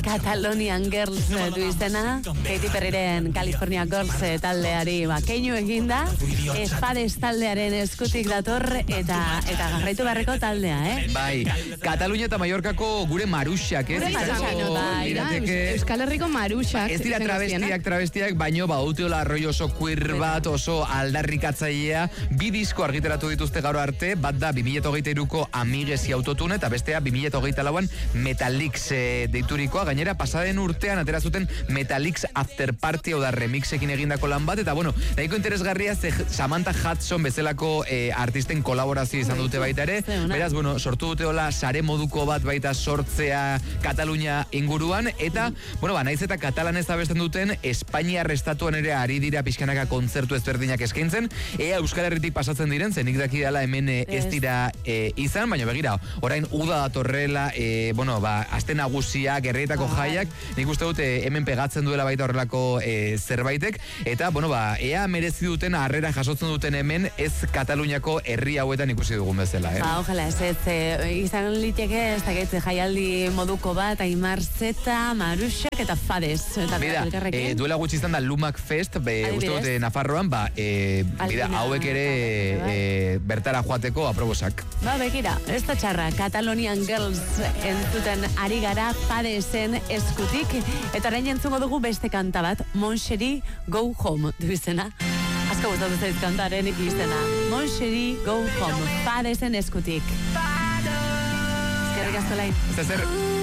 Catalonian Girls du izena, Katy Perryren California Girls taldeari keinu eginda, Fades taldearen eskutik dator eta garraitu beharreko taldea, Bai, Katalunia eta Mallorcako gure maruxak, Gure maruxak, Euskal Herriko maruxak. Ez dira travestiak, baino bauteola arroi oso queer bat, oso aldarrikatzailea, 2 disko argitaratu dituzte gaur arte, bat da 2023ko Amigesi autotune, eta bestea 2024an Metalix deiturikoa, gainera pasaden urtean atera zuten Metalix After Party, hau da remixekin egindako lan bat, eta bueno, nahiko interesgarria Samantha Hudson bezalako artisten kolaborazio izan dute baita ere, beraz, bueno, sortu dute hola sare moduko bat baita sortzea Katalunia inguruan, eta, bueno, naiz eta katalanez abesten duten, Espainiar estatuan ere ari dira pixkanaka kontzertu ezberdinak eskaintzen, Euskal Herritik pasatzen diren, zenik daki dela hemen ez dira izan, baina begira, orain uda datorrela, bueno, aste nagusia, gerrietako jaiak, nik uste dute hemen pegatzen duela baita horrelako zerbaitek, eta, bueno, ea merezi duten harrera jasotzen duten hemen, ez Kataluniako herri hauetan ikusi dugun bezala, Ojala, izan liteke, ez dakit jaialdi moduko bat, Aimar Zeta, Maruxak eta Fades. Bida, duela gutxi izan da Lumak Fest, uste dute Nafarroan, bida, hauek ere bertara joateko aprobosak. Begira, ez da txarra, Catalonian Girls entzuten ari gara Fadesen eskutik, eta orain entzungo dugu beste kanta bat, Mon Chéri, Go Home, du izena. Asko gustatu zaiz kantaren izena. Mon Chéri, Go Home, Fadesen eskutik. Eskerrik asko lain. Zer.